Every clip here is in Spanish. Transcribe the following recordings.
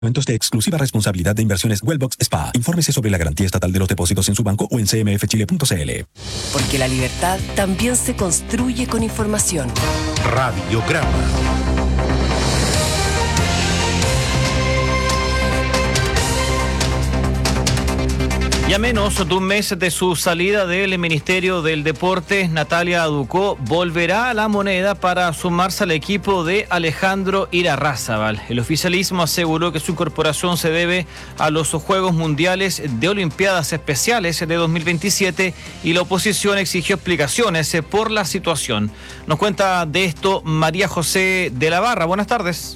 Eventos de exclusiva responsabilidad de Inversiones Wellbox Spa. Infórmese sobre la garantía estatal de los depósitos en su banco o en cmfchile.cl. Porque la libertad también se construye con información. Radiograma. Y a menos de un mes de su salida del Ministerio del Deporte, Natalia Ducó volverá a La Moneda para sumarse al equipo de Alejandro Irarrázaval. El oficialismo aseguró que su incorporación se debe a los Juegos Mundiales de Olimpiadas Especiales de 2027 y la oposición exigió explicaciones por la situación. Nos cuenta de esto María José de la Barra. Buenas tardes.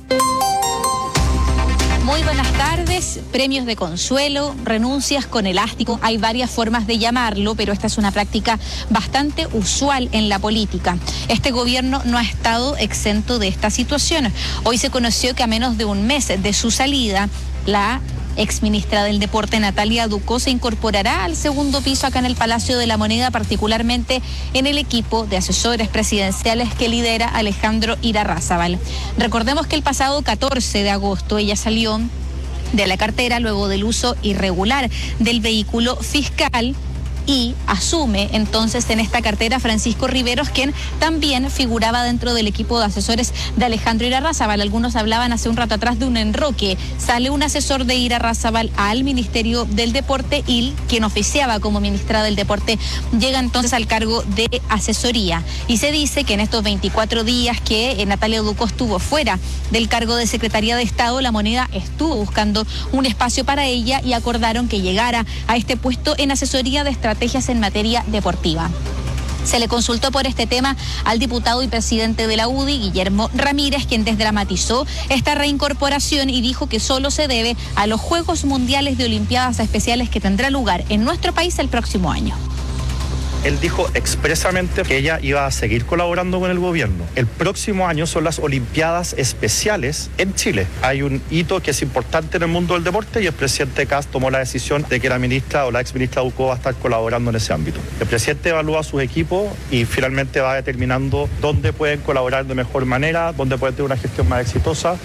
Muy buenas tardes. Premios de consuelo, renuncias con elástico. Hay varias formas de llamarlo, pero esta es una práctica bastante usual en la política. Este gobierno no ha estado exento de esta situación. Hoy se conoció que a menos de un mes de su salida, la exministra del Deporte Natalia Ducó se incorporará al segundo piso acá en el Palacio de la Moneda, particularmente en el equipo de asesores presidenciales que lidera Alejandro Irarrázaval. Recordemos que el pasado 14 de agosto ella salió de la cartera luego del uso irregular del vehículo fiscal y asume entonces en esta cartera Francisco Riveros, quien también figuraba dentro del equipo de asesores de Alejandro Irarrázaval. Algunos hablaban hace un rato atrás de un enroque. Sale un asesor de Irarrázaval al Ministerio del Deporte y quien oficiaba como ministra del Deporte llega entonces al cargo de asesoría. Y se dice que en estos 24 días que Natalia Ducó estuvo fuera del cargo de Secretaría de Estado, La Moneda estuvo buscando un espacio para ella y acordaron que llegara a este puesto en asesoría de estrategias en materia deportiva. Se le consultó por este tema al diputado y presidente de la UDI, Guillermo Ramírez, quien desdramatizó esta reincorporación y dijo que solo se debe a los Juegos Mundiales de Olimpiadas Especiales que tendrá lugar en nuestro país el próximo año. Él dijo expresamente que ella iba a seguir colaborando con el gobierno. El próximo año son las Olimpiadas Especiales en Chile. Hay un hito que es importante en el mundo del deporte y el presidente Kast tomó la decisión de que la ministra o la exministra Ducó va a estar colaborando en ese ámbito. El presidente evalúa a sus equipos y finalmente va determinando dónde pueden colaborar de mejor manera, dónde pueden tener una gestión más exitosa.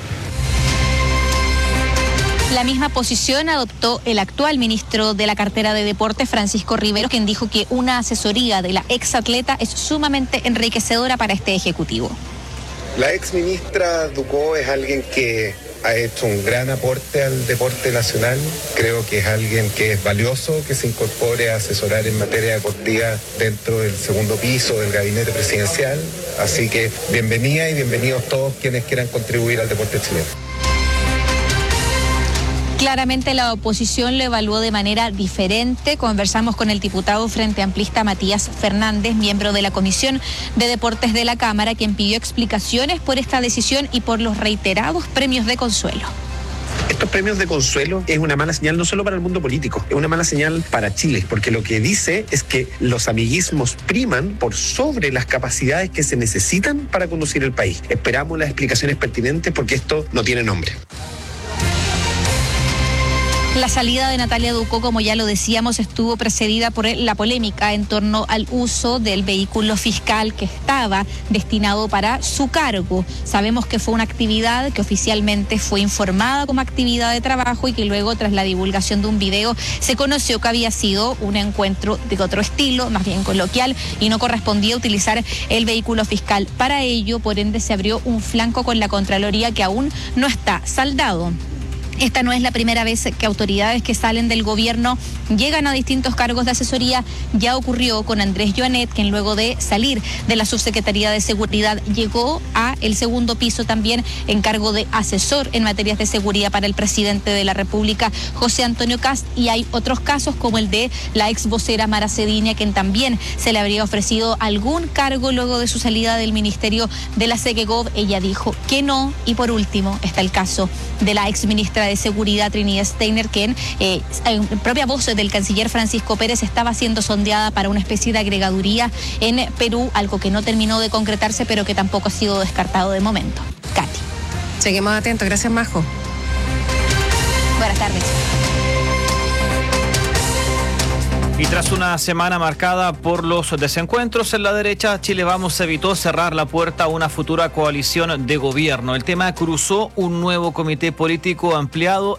La misma posición adoptó el actual ministro de la cartera de Deportes, Francisco Riveros, quien dijo que una asesoría de la exatleta es sumamente enriquecedora para este ejecutivo. La exministra Ducó es alguien que ha hecho un gran aporte al deporte nacional. Creo que es alguien que es valioso que se incorpore a asesorar en materia deportiva dentro del segundo piso del gabinete presidencial. Así que bienvenida y bienvenidos todos quienes quieran contribuir al deporte chileno. Claramente la oposición lo evaluó de manera diferente. Conversamos con el diputado Frente Amplista Matías Fernández, miembro de la Comisión de Deportes de la Cámara, quien pidió explicaciones por esta decisión y por los reiterados premios de consuelo. Estos premios de consuelo es una mala señal no solo para el mundo político, es una mala señal para Chile, porque lo que dice es que los amiguismos priman por sobre las capacidades que se necesitan para conducir el país. Esperamos las explicaciones pertinentes porque esto no tiene nombre. La salida de Natalia Ducó, como ya lo decíamos, estuvo precedida por la polémica en torno al uso del vehículo fiscal que estaba destinado para su cargo. Sabemos que fue una actividad que oficialmente fue informada como actividad de trabajo y que luego, tras la divulgación de un video, se conoció que había sido un encuentro de otro estilo, más bien coloquial, y no correspondía utilizar el vehículo fiscal para ello. Por ende, se abrió un flanco con la Contraloría que aún no está saldado. Esta no es la primera vez que autoridades que salen del gobierno llegan a distintos cargos de asesoría. Ya ocurrió con Andrés Joanet, quien luego de salir de la Subsecretaría de Seguridad llegó a el segundo piso también en cargo de asesor en materias de seguridad para el presidente de la República, José Antonio Kast. Y hay otros casos como el de la ex vocera Mara Cediña, quien también se le habría ofrecido algún cargo luego de su salida del Ministerio de la Segegov. Ella dijo que no. Y por último está el caso de la ex ministra de Seguridad, Trinidad Steiner, que en propia voz del canciller Francisco Pérez estaba siendo sondeada para una especie de agregaduría en Perú, algo que no terminó de concretarse, pero que tampoco ha sido descartado de momento. Katy. Seguimos atentos. Gracias, Majo. Buenas tardes. Y tras una semana marcada por los desencuentros en la derecha, Chile Vamos evitó cerrar la puerta a una futura coalición de gobierno. El tema cruzó un nuevo comité político ampliado